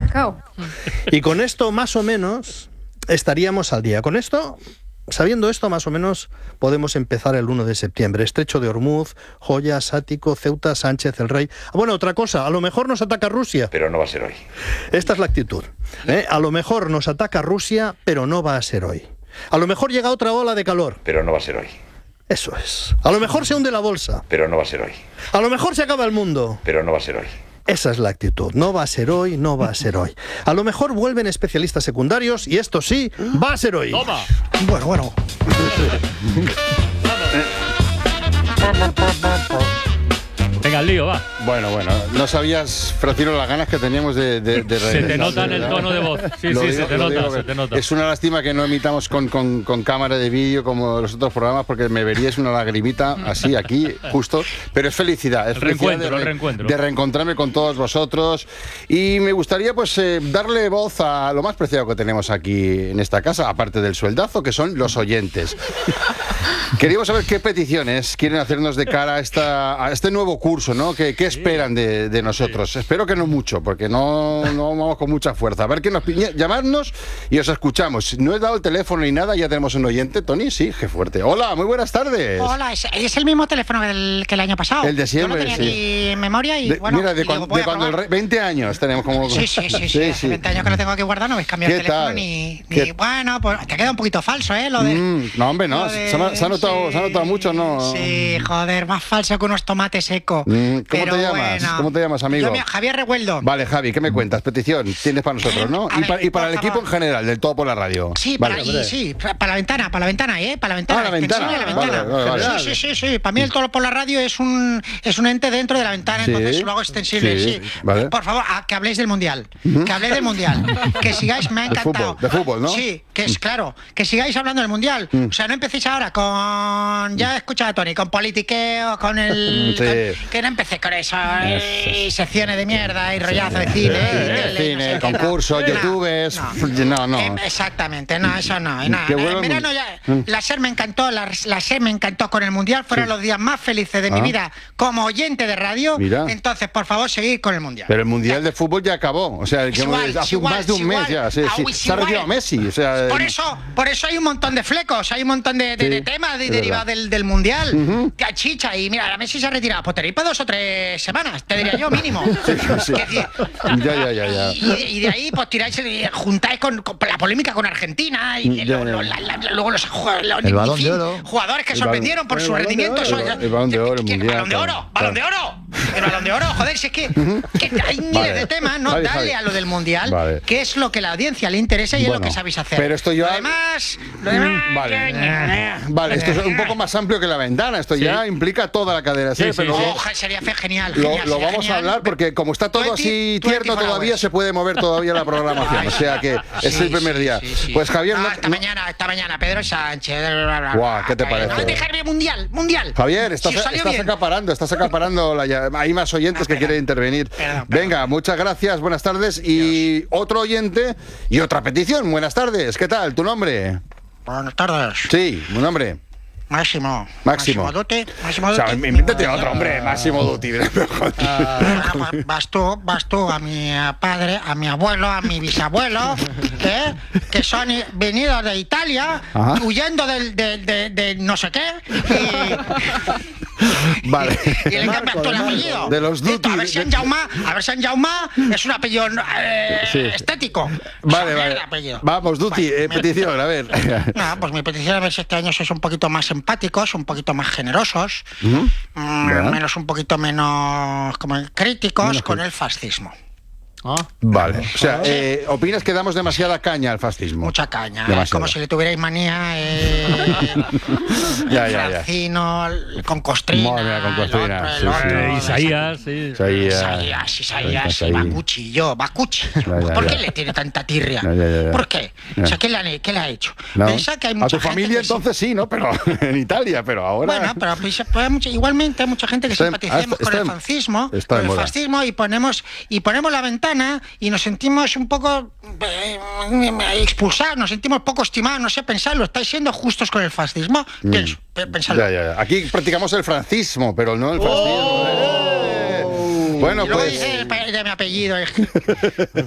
rascado. Y con esto, más o menos, estaríamos al día. Con esto, sabiendo esto, más o menos, podemos empezar el 1 de septiembre. Estrecho de Hormuz, Joyas, Ático, Ceuta, Sánchez, El Rey. Bueno, otra cosa, a lo mejor nos ataca Rusia. Pero no va a ser hoy. Esta es la actitud. A lo mejor nos ataca Rusia, pero no va a ser hoy. A lo mejor llega otra ola de calor. Pero no va a ser hoy. Eso es. A lo mejor se hunde la bolsa. Pero no va a ser hoy. A lo mejor se acaba el mundo. Pero no va a ser hoy. Esa es la actitud. No va a ser hoy, no va a ser hoy. A lo mejor vuelven especialistas secundarios y esto sí, va a ser hoy. ¡Toma! Bueno. Venga, al lío, va. Bueno, no sabías, Francino, las ganas que teníamos de regresar. Se te nota en el tono de voz. Sí, se te nota. Es una lástima que no emitamos con cámara de vídeo como los otros programas, porque me veríais una lagrimita así, aquí, justo. Pero es felicidad. Es el felicidad reencuentro. De reencontrarme con todos vosotros. Y me gustaría, pues, darle voz a lo más preciado que tenemos aquí en esta casa, aparte del sueldazo, que son los oyentes. Queríamos saber qué peticiones quieren hacernos de cara a este nuevo curso, ¿no? ¿Qué esperan de nosotros? Espero que no mucho, porque no vamos con mucha fuerza. A ver qué nos llamadnos y os escuchamos. No he dado el teléfono ni nada, ya tenemos un oyente. Tony, sí, qué fuerte. Hola, muy buenas tardes. Hola, es el mismo teléfono que el año pasado. El de siempre, yo no tenía sí. ni en memoria y bueno. Mira, de cuando 20 años tenemos como... Sí. Hace 20 años que lo tengo aquí guardado, no habéis cambiado el teléfono ni... Bueno, pues te queda un poquito falso, ¿eh? Lo de... no, hombre, no. Se ha notado mucho, ¿no? Sí, joder, más falso que unos tomates secos. ¿Cómo te llamas? Bueno. ¿Cómo te llamas, amigo? Javier Revueldo. Vale, Javi, ¿qué me cuentas? Petición tienes para nosotros, ¿no? Y para el equipo en general, del Todo por la Radio. Sí, para la ventana, ¿eh? Para la ventana. Ah, la ventana. Vale. Sí. Para mí el Todo por la Radio es un ente dentro de la ventana, entonces lo hago extensible. Sí. Vale. Por favor, que habléis del Mundial. Que habléis del Mundial. Que sigáis, me ha encantado. De fútbol, ¿no? Sí, que es claro. Que sigáis hablando del Mundial. O sea, no empecéis ahora con... Ya he escuchado a Tony, con politiqueo, con el... Que no empecé con eso. Y secciones de mierda y rollazo de cine, concursos, youtubers. No. Exactamente, no, eso no. En verano ya, la SER me encantó, con el Mundial. Fueron los días más felices de mi vida como oyente de radio. Mira. Entonces, por favor, seguid con el Mundial. Pero el Mundial de fútbol ya acabó. O sea, hace más de un mes ya. Se ha retirado Messi. O sea, por eso hay un montón de flecos, hay un montón de temas derivados del Mundial. Que chicha, y mira, la Messi se ha retirado. Pues tenéis para 2 o 3 semanas, te diría yo, mínimo. Sí. Ya. Y de ahí, pues tiráis, juntáis con la polémica con Argentina y luego los jugadores que sorprendieron por su rendimiento. El Balón de Oro, el Mundial. Balón de Oro, joder, si es que hay miles de temas, ¿no? Dale a lo del Mundial, que es lo que a la audiencia le interesa y es lo que sabéis hacer. Pero esto ya... Lo demás... Vale, esto es un poco más amplio que la ventana. Esto ya implica toda la cadena. Sería genial. Lo vamos a hablar porque como está todo así tierno todavía, se puede mover todavía la programación. O sea que es el primer día. Pues Javier... Esta mañana, Pedro Sánchez... Guau, ¿qué te parece? No dejarme Mundial. Javier, estás acaparando. Hay más oyentes que quieren intervenir. Venga, muchas gracias, buenas tardes. Y otro oyente y otra petición. Buenas tardes, ¿qué tal? ¿Tu nombre? Buenas tardes. Sí, ¿tu nombre? Máximo Dutti. O sea, invéntate otro, hombre, Máximo Dutti. Vas tú, a mi padre, a mi abuelo, a mi bisabuelo, que son venidos de Italia, huyendo de no sé qué, Vale. Y le cambias tú el apellido. De los Dutti. A ver si en Jaume es un apellido estético. Vale. Vamos, Dutti, petición, a ver. Pues mi petición a ver si este año sois un poquito más empáticos, un poquito más generosos, un poquito menos críticos con el fascismo. Vale, o sea, ¿opinas que damos demasiada caña al fascismo? Mucha caña, como si le tuvierais manía Francino, con Costrina, Isaías, Bakuchi, ¿por qué le tiene tanta tirria? ¿Por qué? O sea, ¿qué le ha hecho? Piensa que hay mucha a tu familia entonces sí, ¿no? Pero en Italia, pero ahora... Bueno, pero igualmente hay mucha gente que simpaticemos con el fascismo, y ponemos la ventana y nos sentimos un poco expulsados, nos sentimos poco estimados, no sé, pensadlo, ¿estáis siendo justos con el fascismo? Pensadlo. Aquí practicamos el francismo, pero no el fascismo. Bueno, y luego dice de mi apellido.